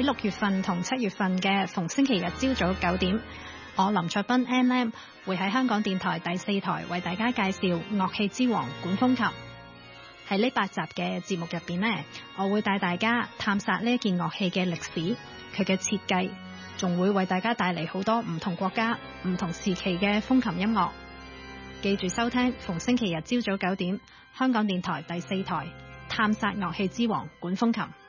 喺6月份同7月份嘅逢星期日朝早9點，我林卓斌 M 會喺香港電台第4台為大家介紹樂器之王管風琴。喺呢8集嘅節目入邊呢，我會帶大家探索呢件樂器嘅歷史，佢嘅設計，仲會為大家帶嚟好多唔同國家、唔同時期嘅風琴音樂。記住收聽逢星期日朝早9點，香港電台第4台探索樂器之王管風琴。